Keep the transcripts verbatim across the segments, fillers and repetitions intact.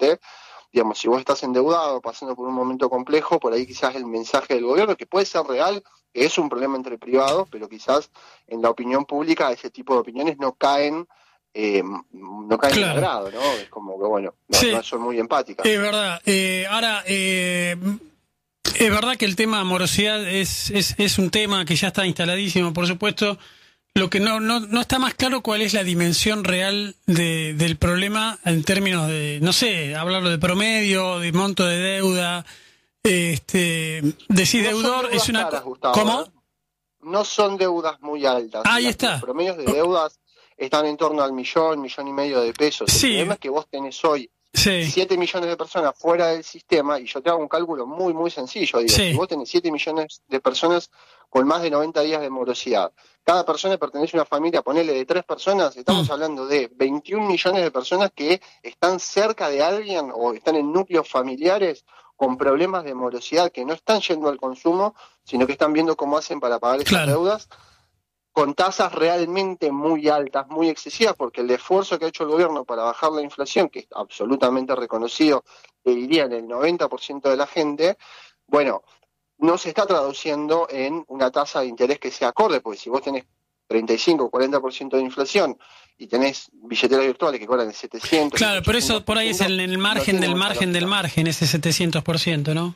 gente. Digamos, si vos estás endeudado, pasando por un momento complejo, por ahí quizás el mensaje del gobierno, que puede ser real, que es un problema entre privados, pero quizás en la opinión pública ese tipo de opiniones no caen, eh, no caen claro. en agrado, ¿no? Es como que, bueno, no, sí. no son muy empáticas. Es verdad. Eh, ahora, eh, es verdad que el tema morosidad es, es, es un tema que ya está instaladísimo, por supuesto. Lo que no, no, no está más claro cuál es la dimensión real de, del problema en términos de, no sé, hablarlo de promedio, de monto de deuda, este, decir no deudor es una... caras, Gustavo, ¿Cómo? ¿eh? No son deudas muy altas. Ahí Las, está. Los promedios de deudas están en torno al millón, millón y medio de pesos. El Sí. problema es que vos tenés hoy Sí. siete millones de personas fuera del sistema, y yo te hago un cálculo muy, muy sencillo. Digo, Sí. si vos tenés siete millones de personas con más de noventa días de morosidad, cada persona pertenece a una familia, ponele de tres personas, estamos Mm. hablando de veintiún millones de personas que están cerca de alguien o están en núcleos familiares con problemas de morosidad, que no están yendo al consumo, sino que están viendo cómo hacen para pagar esas Claro. deudas, con tasas realmente muy altas, muy excesivas, porque el esfuerzo que ha hecho el gobierno para bajar la inflación, que es absolutamente reconocido, te diría en el noventa por ciento de la gente, bueno, no se está traduciendo en una tasa de interés que sea acorde, porque si vos tenés treinta y cinco o cuarenta por ciento de inflación y tenés billeteras virtuales que cobran el setecientos... Claro, pero eso por ahí es el, el margen no del margen del margen, ese setecientos por ciento, ¿no?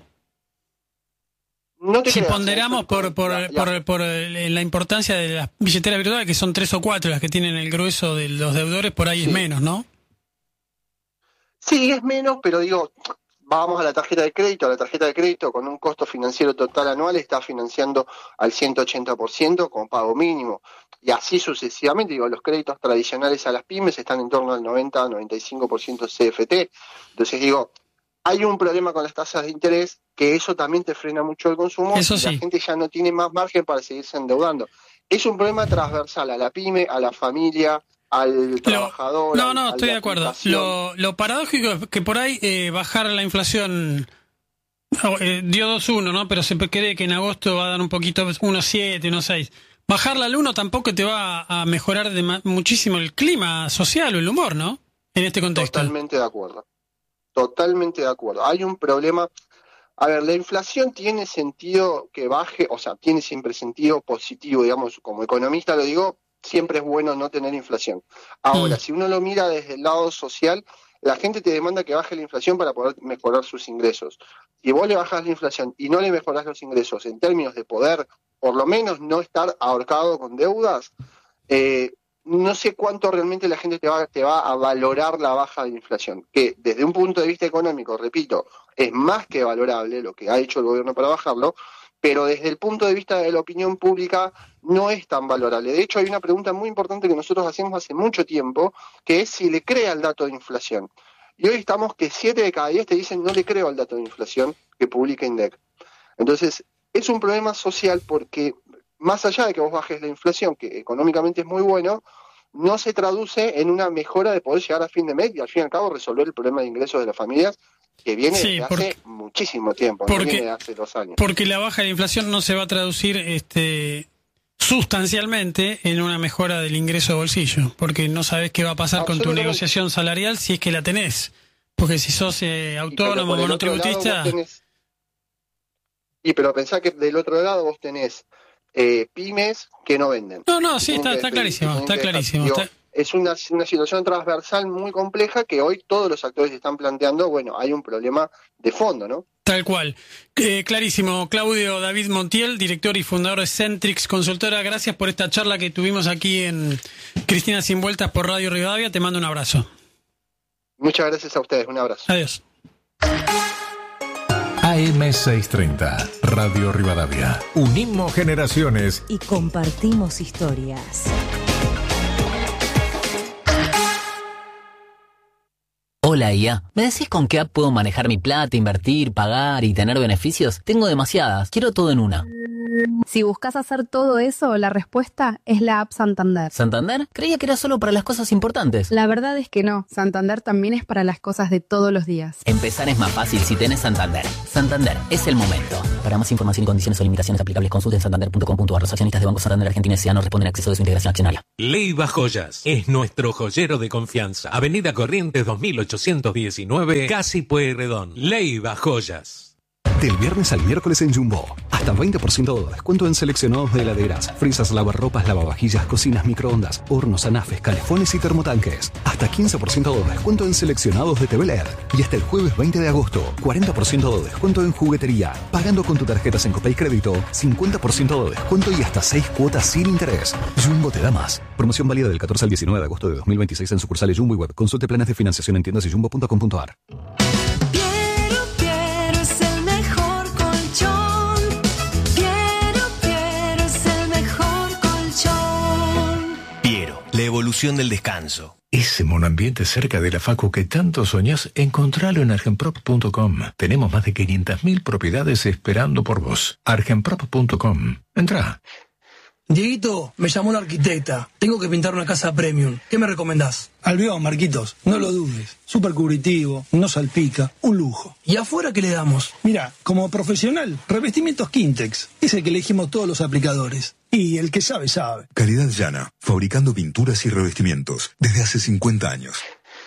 No te si creas, ponderamos eso, por por, la, por, la, por la importancia de las billeteras virtuales, que son tres o cuatro las que tienen el grueso de los deudores, por ahí sí. Es menos, ¿no? Sí, es menos, pero digo, vamos a la tarjeta de crédito, a la tarjeta de crédito con un costo financiero total anual está financiando al ciento ochenta por ciento con pago mínimo, y así sucesivamente. Digo, los créditos tradicionales a las pymes están en torno al noventa a noventa y cinco por ciento C F T. Entonces digo, hay un problema con las tasas de interés, que eso también te frena mucho el consumo, eso y sí. La gente ya no tiene más margen para seguirse endeudando. Es un problema transversal a la pyme, a la familia, al trabajador. Lo, no, al, no, al estoy de acuerdo. Lo, lo paradójico es que por ahí eh, bajar la inflación oh, eh, dio dos uno, ¿no? Pero se cree que en agosto va a dar un poquito, uno siete, uno seis. Bajarla al uno tampoco te va a mejorar de ma- muchísimo el clima social o el humor, ¿no? En este contexto. Totalmente de acuerdo. Totalmente de acuerdo. Hay un problema. A ver, la inflación tiene sentido que baje, o sea, tiene siempre sentido positivo, digamos, como economista lo digo, siempre es bueno no tener inflación. Ahora, mm. si uno lo mira desde el lado social, la gente te demanda que baje la inflación para poder mejorar sus ingresos. Si vos le bajás la inflación y no le mejorás los ingresos en términos de poder, por lo menos no estar ahorcado con deudas, eh, no sé cuánto realmente la gente te va, te va a valorar la baja de inflación, que desde un punto de vista económico, repito, es más que valorable lo que ha hecho el gobierno para bajarlo, pero desde el punto de vista de la opinión pública no es tan valorable. De hecho, hay una pregunta muy importante que nosotros hacemos hace mucho tiempo, que es si le cree al dato de inflación. Y hoy estamos que siete de cada diez te dicen no le creo al dato de inflación que publica INDEC. Entonces, es un problema social porque más allá de que vos bajes la inflación, que económicamente es muy bueno, no se traduce en una mejora de poder llegar a fin de mes y al fin y al cabo resolver el problema de ingresos de las familias, que viene sí, desde porque, hace muchísimo tiempo, porque, no viene de hace dos años. Porque la baja de la inflación no se va a traducir este sustancialmente en una mejora del ingreso de bolsillo, porque no sabes qué va a pasar con tu negociación salarial si es que la tenés. Porque si sos eh, autónomo o monotributista... Y pero pensá que del otro lado vos tenés eh, pymes que no venden. No, no, sí, está, que, está clarísimo, está clarísimo. Digo, está... Es una, una situación transversal muy compleja que hoy todos los actores están planteando, bueno, hay un problema de fondo, ¿no? Tal cual. Eh, clarísimo. Claudio David Montiel, director y fundador de Centrix Consultora, gracias por esta charla que tuvimos aquí en Cristina Sin Vueltas por Radio Rivadavia. Te mando un abrazo. Muchas gracias a ustedes, un abrazo. Adiós. A M seiscientos treinta, Radio Rivadavia. Unimos generaciones y compartimos historias. Hola I A, ¿me decís con qué app puedo manejar mi plata, invertir, pagar y tener beneficios? Tengo demasiadas, quiero todo en una. Si buscas hacer todo eso, la respuesta es la app Santander. ¿Santander? Creía que era solo para las cosas importantes. La verdad es que no. Santander también es para las cosas de todos los días. Empezar es más fácil si tenés Santander. Santander, es el momento. Para más información y condiciones o limitaciones aplicables, consulten santander punto com punto a r. Los accionistas de Banco Santander Argentina S A no responden a acceso de su integración accionaria. Leiva Joyas es nuestro joyero de confianza. Avenida Corrientes dos mil ochocientos diecinueve, Casi Pueyrredón. Leiva Joyas. Del viernes al miércoles en Jumbo. Hasta veinte por ciento de descuento en seleccionados de heladeras, frisas, lavarropas, lavavajillas, cocinas, microondas, hornos, anafes, calefones y termotanques. Hasta quince por ciento de descuento en seleccionados de T V L E D. Y hasta el jueves veinte de agosto, cuarenta por ciento de descuento en juguetería. Pagando con tu tarjeta Sencopay Crédito, cincuenta por ciento de descuento y hasta seis cuotas sin interés. Jumbo te da más. Promoción válida del catorce al diecinueve de agosto de dos mil veintiséis en sucursales Jumbo y web. Consulte planes de financiación en tiendas y jumbo punto com punto a r. La evolución del descanso. Ese monoambiente cerca de la facu que tanto soñás, encontralo en argenprop punto com. Tenemos más de quinientas mil propiedades esperando por vos. argenprop punto com. Entrá. Dieguito, me llamó la arquitecta. Tengo que pintar una casa premium. ¿Qué me recomendás? Albión, Marquitos. No lo dudes. Súper cubritivo, no salpica, un lujo. ¿Y afuera qué le damos? Mira, como profesional, revestimientos Quintex. Es el que elegimos todos los aplicadores. Y el que sabe, sabe. Calidad Llana, fabricando pinturas y revestimientos desde hace cincuenta años.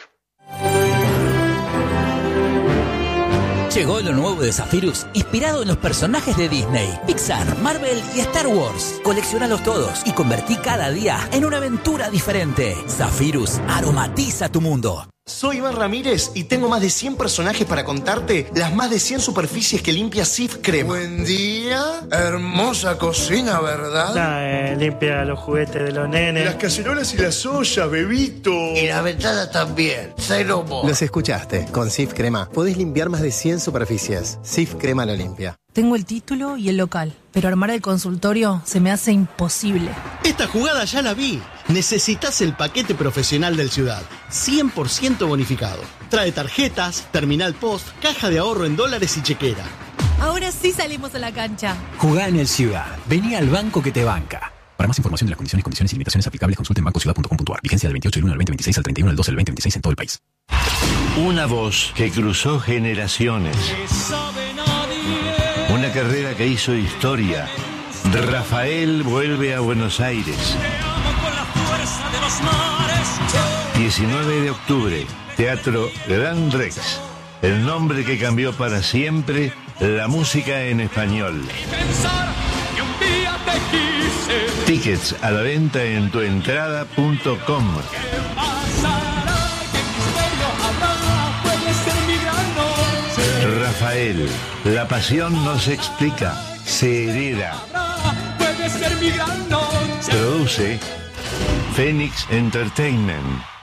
Llegó lo nuevo de Zephyrus, inspirado en los personajes de Disney, Pixar, Marvel y Star Wars. Coleccionalos todos y convertí cada día en una aventura diferente. Zephyrus aromatiza tu mundo. Soy Iván Ramírez y tengo más de cien personajes para contarte las más de cien superficies que limpia Cif Crema. Buen día, hermosa cocina, ¿verdad? Nah, eh, limpia los juguetes de los nenes. Las cacerolas y las ollas, bebito. Y la ventana también, cero mo. Los escuchaste, con Cif Crema podés limpiar más de cien superficies. Cif Crema lo limpia. Tengo el título y el local, pero armar el consultorio se me hace imposible. Esta jugada ya la vi. Necesitas el paquete profesional del Ciudad, cien por ciento bonificado. Trae tarjetas, terminal post, caja de ahorro en dólares y chequera. Ahora sí salimos a la cancha. Jugá en el Ciudad. Vení al banco que te banca. Para más información de las condiciones, condiciones y limitaciones aplicables, consulte en banco ciudad punto com punto a r. Vigencia del veintiocho del uno al veinte veintiséis al treinta y uno del doce del veinte veintiséis en todo el país. Una voz que cruzó generaciones. Una carrera que hizo historia. Rafael vuelve a Buenos Aires. diecinueve de octubre, Teatro Gran Rex. El nombre que cambió para siempre la música en español. Tickets a la venta en tuentrada punto com. Rafael, la pasión no se explica, se hereda. Produce Phoenix Entertainment.